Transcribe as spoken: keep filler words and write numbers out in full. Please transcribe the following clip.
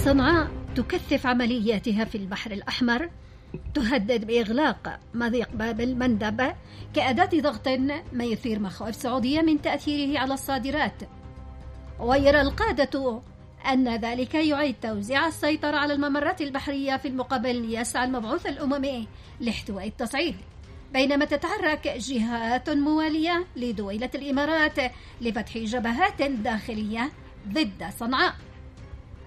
صنعاء تكثف عملياتها في البحر الأحمر، تهدد بإغلاق مضيق باب المندب كأداة ضغط، ما يثير مخاوف سعودية من تأثيره على الصادرات. ويرى القادة أن ذلك يعيد توزيع السيطرة على الممرات البحرية، في المقابل يسعى المبعوث الأممي لاحتواء التصعيد، بينما تتحرك جهات موالية لدولة الإمارات لفتح جبهات داخلية ضد صنعاء.